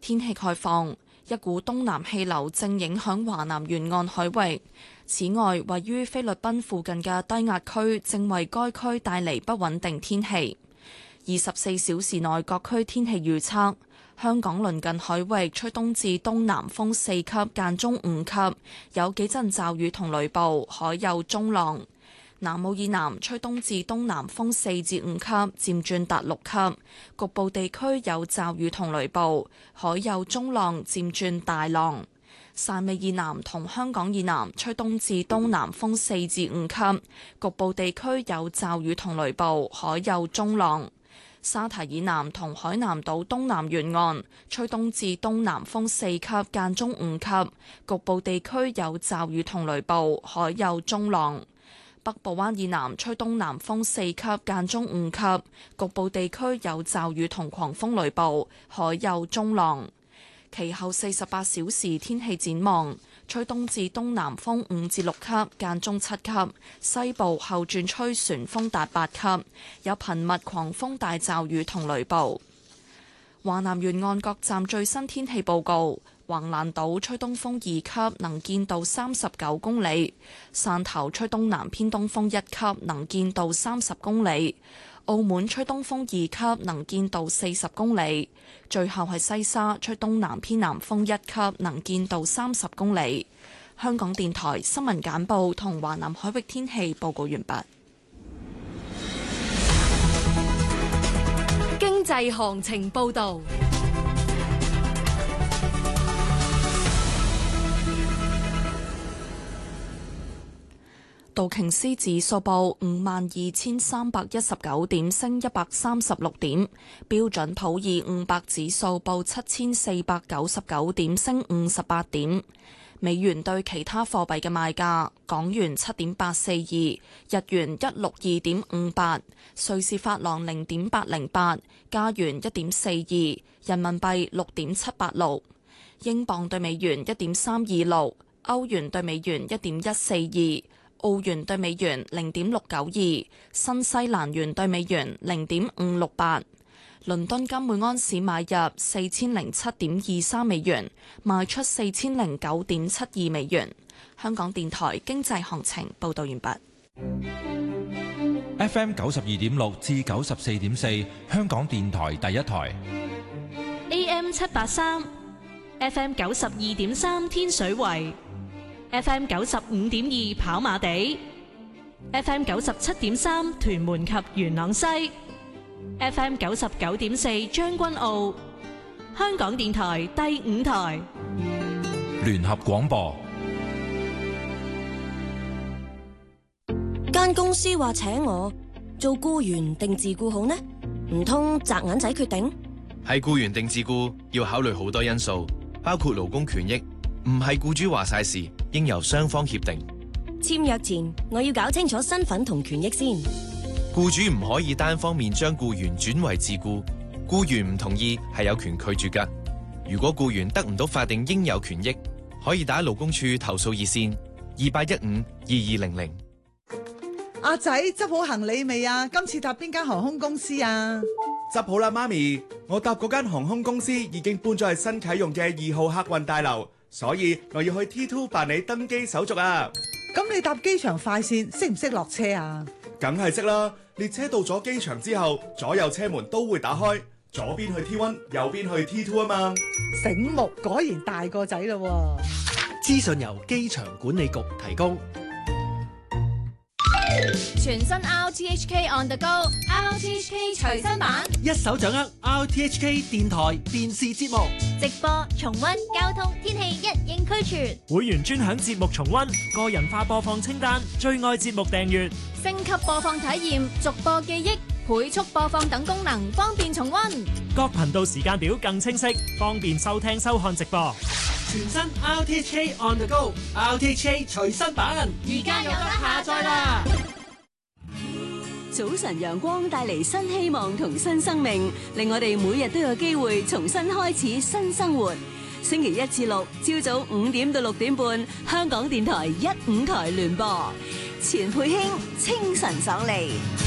天氣概況，一股東南氣流正影響華南沿岸海域。此外，位於菲律賓附近嘅低壓區正為該區帶嚟不穩定天氣。24小時內各區天氣預測：香港鄰近海域吹東至東南風4級，間中5級，有幾陣驟雨同雷暴，海有中浪。南澳以南吹東至東南風4至5級，漸轉達6級，局部地區有驟雨同雷暴，海有中浪，漸轉大浪。汕尾以南同香港以南吹東至東南風4至5級，局部地區有驟雨同雷暴，海有中浪。沙堤以南同海南島東南沿岸吹東至東南風4級，間中5級，局部地區有驟雨同雷暴，海有中浪。北部灣以南吹東南風4級，間中5級，局部地區有驟雨同狂風雷暴，海有中浪。其後48小時天氣展望，吹東至東南風5至6級，間中7級，西部後轉吹旋風達8級，有頻密狂風大驟雨同雷暴。華南沿岸各站最新天氣報告：橫瀾島吹東風2級，能見度39公里；汕頭吹東南偏東風1級，能見度30公里；澳門吹東風2級，能見度40公里。最後係西沙吹東南偏南風1級，能見度30公里。香港電台新聞簡報同華南海域天氣報告完畢。 經濟行情報導。 道瓊斯指數報52,319點，升136點；標準普爾500指數報7,499點，升58點。美元對其他貨幣嘅賣價：港元7.842，日元162.58，瑞士法郎0.808，加元1.42，人民幣6.786，英鎊對美元1.326，歐元對美元1.142。澳元對美元0.692，新西蘭元對美元0.568。倫敦金每安士買入4007.23美元，賣出4009.72美元。香港電台經濟行情報道完畢。 FM 92.6至94.4，香港電台第一台。 AM 783 ，FM 92.3天水圍。FM 95.2跑馬地 ，FM 97.3屯門及元朗西 ，FM 99.4將軍澳，香港電台第5台聯合廣播。 間公司話請我做僱員定自僱好呢？唔通擲眼仔決定？ 係僱員定自僱要考慮好多因素，包括勞工權益，唔係僱主話晒事。應由雙方協定。 簽約前，我要搞清楚身份同權益先。 僱主唔可以單方面將僱員轉為自僱，僱員唔同意係有權拒絕㗎。如果僱員得唔到法定應有權益，可以打勞工處投訴熱線28152200。 阿仔執好行李未啊？今次搭邊間航空公司啊？ 執好啦，媽咪，我搭嗰間航空公司已經搬咗去新啟用嘅2號客運大樓。所以我要去 T2 辦理登機手續啊！ 咁你搭機場快線識唔識落車啊？ 梗係識啦！列車到咗機場之後，左右車門都會打開，左邊去 T1，右邊去 T2 啊嘛！ 醒目，果然大個仔咯！ 資訊由機場管理局提供。 全新 RTHK On The Go，RTHK 隨身版， 一手掌握 RTHK 電台電視節目直播、重溫、交通、天氣一應俱全。 會員專享節目重溫，個人化播放清單，最愛節目訂閱， 升級播放體驗，逐播記憶，倍速播放等功能，方便重溫。 各頻道時間表更清晰，方便收聽收看直播。 全新 RTHK On The Go，RTHK 隨身版， 而家有得下載啦！ 早晨陽光帶嚟新希望同新生命，令我哋每日都有機會重新開始新生活。星期1至6，朝早5點到6點半，香港電台1、5台聯播。錢佩卿清晨爽利。